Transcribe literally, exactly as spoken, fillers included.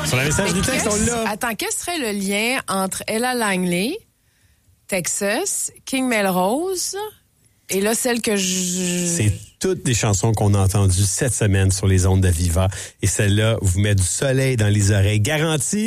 Sur le message du texte, on l'a. Attends, quel serait le lien entre Ella Langley, Texas, King Melrose et là, celle que je... C'est toutes des chansons qu'on a entendues cette semaine sur les ondes d'Aviva. Et celle-là vous met du soleil dans les oreilles. Garantie.